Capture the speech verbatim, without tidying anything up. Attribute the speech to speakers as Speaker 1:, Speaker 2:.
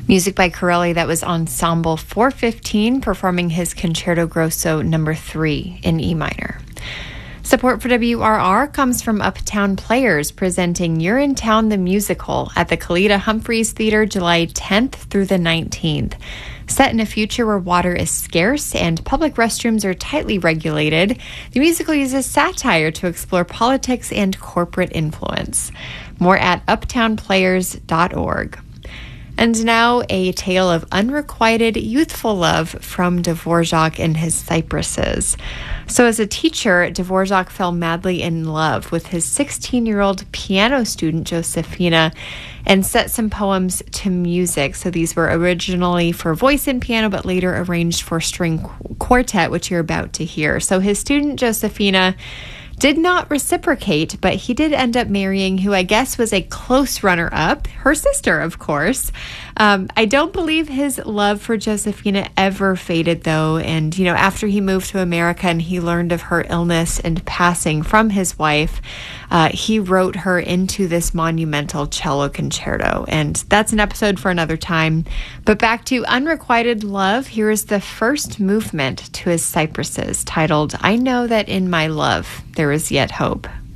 Speaker 1: Music by Corelli. That was Ensemble four fifteen performing his Concerto Grosso number three in E minor. Support for W R R comes from Uptown Players, presenting Urinetown the Musical at the Kalita Humphreys Theater July tenth through the nineteenth. Set in a future where water is scarce and public restrooms are tightly regulated, the musical uses satire to explore politics and corporate influence. More at uptown players dot org. And now a tale of unrequited youthful love from Dvorak and his Cypresses. So as a teacher, Dvorak fell madly in love with his sixteen-year-old piano student, Josefina, and set some poems to music. So these were originally for voice and piano, but later arranged for string quartet, which you're about to hear. So his student, Josefina, did not reciprocate, but he did end up marrying who I guess was a close runner-up, her sister, of course. Um, I don't believe his love for Josefina ever faded, though. And, you know, after he moved to America and he learned of her illness and passing from his wife, uh, he wrote her into this monumental cello concerto. And that's an episode for another time. But back to Unrequited Love, here is the first movement to his Cypresses, titled, I Know That in My Love There Is Yet Hope.